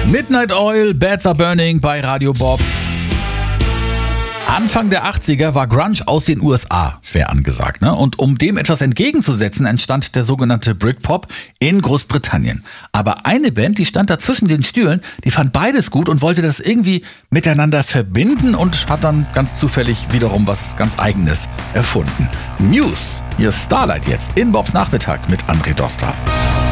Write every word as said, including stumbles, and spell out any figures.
Midnight Oil, Beds Are Burning bei Radio Bob. Anfang der achtziger war Grunge aus den U S A schwer angesagt, ne? Und um dem etwas entgegenzusetzen, entstand der sogenannte Britpop in Großbritannien. Aber eine Band, die stand da zwischen den Stühlen, die fand beides gut und wollte das irgendwie miteinander verbinden und hat dann ganz zufällig wiederum was ganz Eigenes erfunden. Muse, hier Starlight jetzt in Bobs Nachmittag mit André Doster.